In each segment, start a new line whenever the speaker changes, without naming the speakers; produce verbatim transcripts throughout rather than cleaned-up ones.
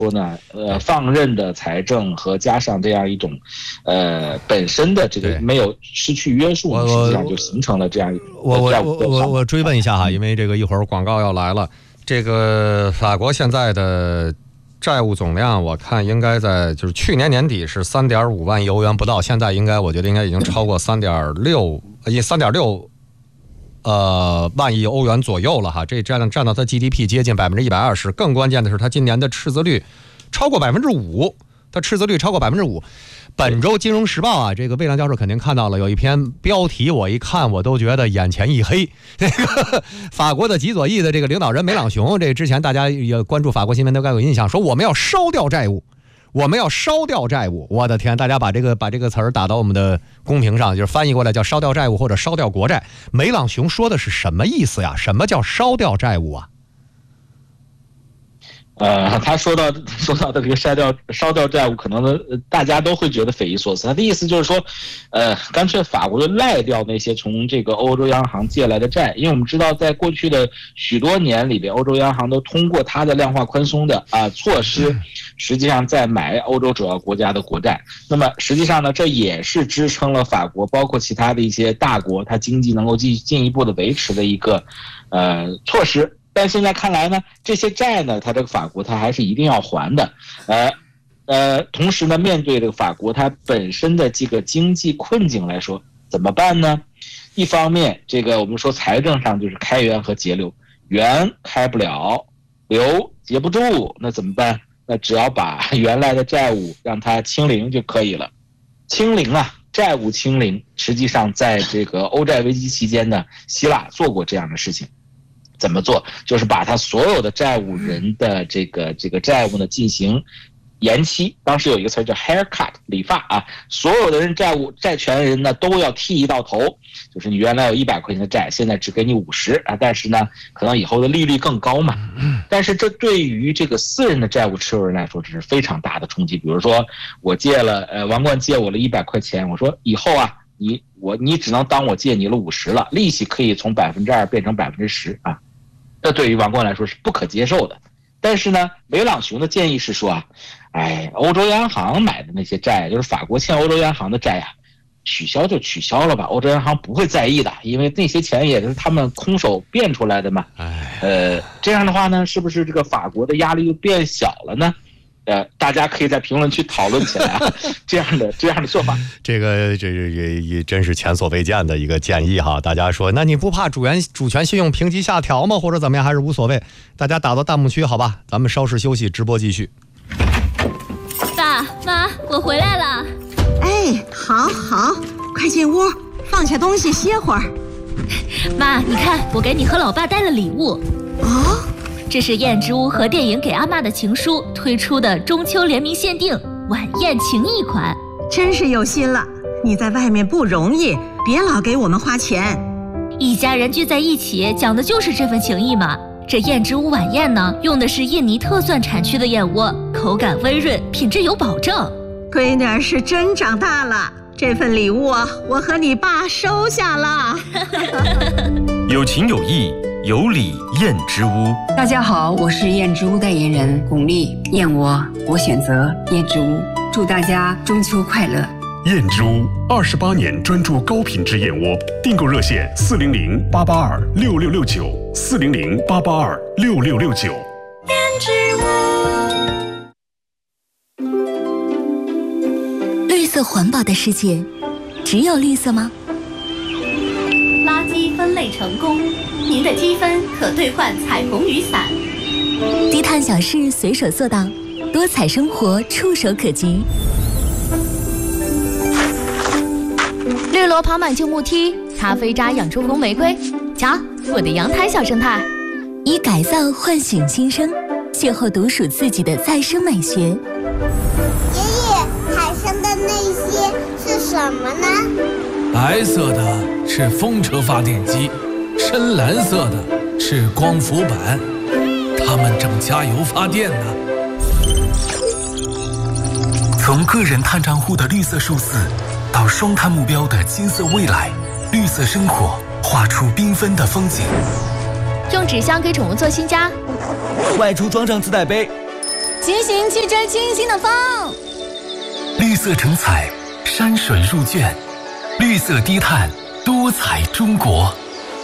说呢，呃，放任的财政和加上这样一种，呃，本身的这个没有失去约束，实际上就形成了这样一种
我我我我我追问一下哈，因为这个一会儿广告要来了，这个法国现在的债务总量，我看应该在就是去年年底是三点五万亿欧元不到，现在应该我觉得应该已经超过三点六，呃，三点六。呃，万亿欧元左右了哈，这占占到它 G D P 接近百分之一百二十。更关键的是，它今年的赤字率超过百分之五，它赤字率超过百分之五。本周《金融时报》啊，这个魏良教授肯定看到了，有一篇标题，我一看我都觉得眼前一黑。这个法国的极左翼的这个领导人梅朗雄，这之前大家也关注法国新闻都该有印象，说我们要烧掉债务。我们要烧掉债务，我的天！大家把这个把这个词儿打到我们的公屏上，就是翻译过来叫烧掉债务或者烧掉国债。梅朗雄说的是什么意思呀？什么叫烧掉债务啊？
呃，他说到说到的这个烧掉烧掉债务，可能呢大家都会觉得匪夷所思。他的意思就是说，呃，干脆法国就赖掉那些从这个欧洲央行借来的债，因为我们知道，在过去的许多年里边，欧洲央行都通过它的量化宽松的啊措施，实际上在买欧洲主要国家的国债。那么实际上呢，这也是支撑了法国，包括其他的一些大国，它经济能够进进一步的维持的一个呃措施。但现在看来呢，这些债呢，它这个法国它还是一定要还的，呃，呃，同时呢，面对这个法国它本身的这个经济困境来说，怎么办呢？一方面，这个我们说财政上就是开源和节流，源开不了，流节不住，那怎么办？那只要把原来的债务让它清零就可以了。清零啊，债务清零，实际上在这个欧债危机期间呢，希腊做过这样的事情。怎么做？就是把他所有的债务人的这个这个债务呢进行延期。当时有一个词叫 haircut 理发啊，所有的人债务债权人呢都要剃一道头，就是你原来有一百块钱的债，现在只给你五十啊，但是呢可能以后的利率更高嘛。但是这对于这个私人的债务持有人来说，这是非常大的冲击。比如说我借了呃王冠借我了一百块钱，我说以后啊你我你只能当我借你了五十了，利息可以从百分之二变成百分之十啊。这对于王冠来说是不可接受的，但是呢，梅朗雄的建议是说啊，哎，欧洲央行买的那些债，就是法国欠欧洲央行的债呀、啊，取消就取消了吧，欧洲央行不会在意的，因为那些钱也是他们空手变出来的嘛。呃，这样的话呢，是不是这个法国的压力就变小了呢？呃，大家可以在评论区讨论起来啊，这样的这样的做法，
这个这也也真是前所未见的一个建议哈。大家说，那你不怕主权主权信用评级下调吗？或者怎么样，还是无所谓？大家打到弹幕区好吧？咱们稍事休息，直播继续。
爸妈，我回来了。
哎，好好，快进屋，放下东西歇会儿。
妈，你看，我给你和老爸带了礼物。
哦。
这是燕之屋和电影给阿嬷的情书推出的中秋联名限定晚宴情谊款，
真是有心了。你在外面不容易，别老给我们花钱。
一家人聚在一起，讲的就是这份情谊嘛。这燕之屋晚宴呢，用的是印尼特蒜产区的燕窝，口感温润，品质有保证。
闺女是真长大了，这份礼物我和你爸收下了。
有情有义。有礼燕之屋，
大家好，我是燕之屋代言人巩俐。燕窝，我选择燕之屋。祝大家中秋快乐！
燕之屋二十八年专注高品质燕窝，订购热线四零零八八二六六六九四零零八八二六六六九。
燕之
屋，绿色环保的世界，只有绿色吗？
垃圾分类成功。您的积分可兑换彩虹雨伞。
低碳小事随手做到，多彩生活触手可及。
绿萝跑满旧木梯，咖啡渣养出红玫瑰。瞧，我的阳台小生态。
以改造唤醒新生，邂逅独属自己的再生美学。爷
爷，海上的那些是什么呢？
白色的是风车发电机。深蓝色的是光伏板，他们正加油发电呢。
从个人碳账户的绿色数字，到双碳目标的金色未来，绿色生活画出缤纷的风景。
用纸箱给宠物做新家，
外出装上自带杯，
骑行汽车清新的风，
绿色成彩，山水入卷，绿色低碳，多彩中国。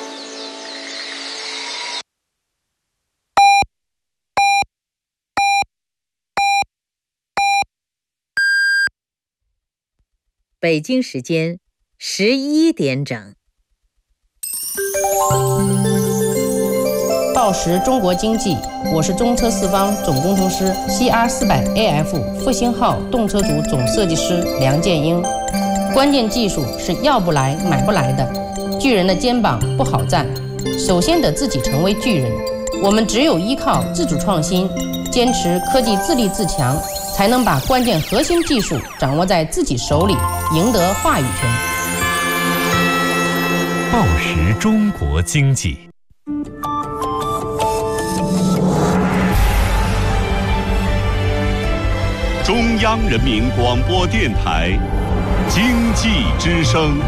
北京时间十一点整。
报时中国经济，我是中车四方总工程师 C R 四百 A F 复兴号动车组总设计师梁建英。关键技术是要不来买不来的，巨人的肩膀不好站，首先得自己成为巨人。我们只有依靠自主创新，坚持科技自立自强，才能把关键核心技术掌握在自己手里，赢得话语权。
报时中国经济。
中央人民广播电台经济之声。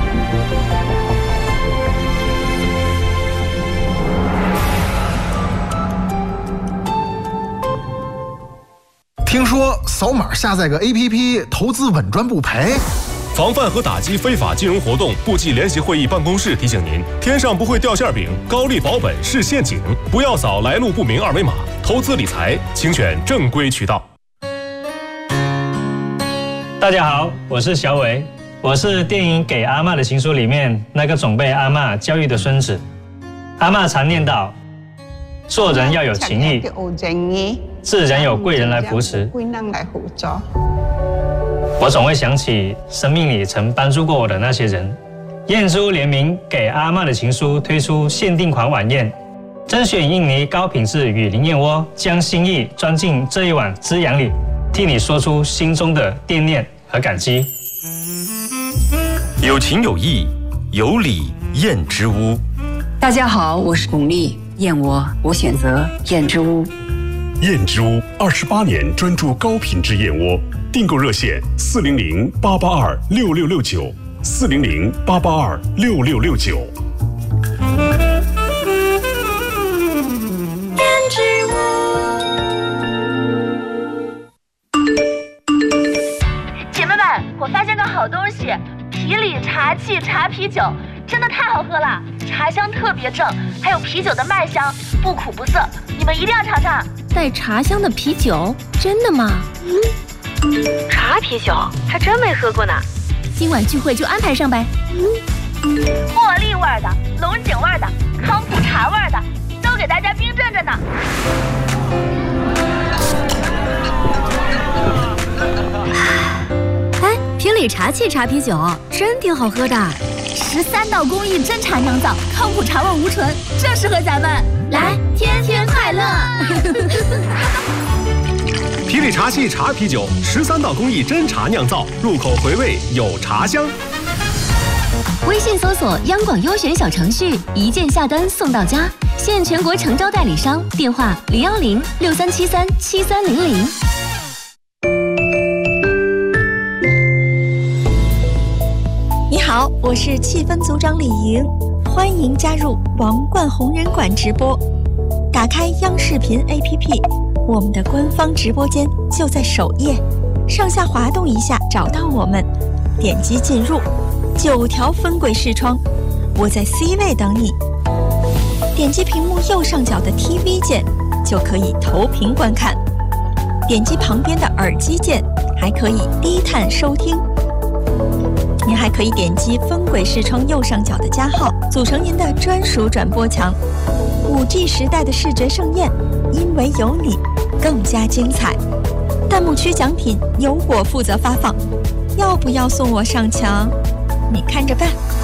听说扫码下载个 A P P 投资稳赚不赔。
防范和打击非法金融活动部际联席会议办公室提醒您：天上不会掉馅饼，高利保本是陷阱，不要扫来路不明二维码。投资理财，请选正规渠道。
大家好，我是小伟，我是电影《给阿嬷的情书》里面那个总被阿嬷教育的孙子。阿嬷常念叨：做人要有情义，自然有贵人来扶持。我总会想起生命里曾帮助过我的那些人。燕之屋联名《给阿嬷的情书》推出限定款晚宴，甄选印尼高品质雨林燕窝，将心意装进这一碗滋养里，替你说出心中的惦念和感激。
有情有义，有礼燕之屋。
大家好，我是巩俐，燕窝我选择燕之屋。
燕之屋二十八年专注高品质燕窝，订购热线四零零八八二六六六九，四零零八八二六六六九。
燕之屋。姐妹们，我发现个好东西，啤礼茶气茶啤酒，真的太好喝了，茶香特别正，还有啤酒的麦香，不苦不涩，你们一定要尝尝。
带茶香的啤酒，真的吗？
嗯，茶啤酒还真没喝过呢。
今晚聚会就安排上呗。
嗯，茉莉味的、龙井味的、康普茶味的，都给大家冰镇着呢。
哎，啤礼茶气茶啤酒真挺好喝的，十三道工艺真茶酿造，康普茶味无醇，正适合咱们。来，天天快乐！
啤礼茶气茶啤酒，十三道工艺真茶酿造，入口回味有茶香。
微信搜索央广优选小程序，一键下单送到家，现全国诚招代理商，电话零幺零六三七三七三零零。
你好，我是气氛组长李莹。欢迎加入王冠红人馆直播，打开央视频 A P P， 我们的官方直播间就在首页，上下滑动一下找到我们，点击进入，九条分轨视窗，我在 C 位等你。点击屏幕右上角的 T V 键就可以投屏观看，点击旁边的耳机键还可以低碳收听。您还可以点击分轨视窗右上角的加号，组成您的专属转播墙。五 G 时代的视觉盛宴，因为有你，更加精彩。弹幕区奖品由我负责发放，要不要送我上墙？你看着办。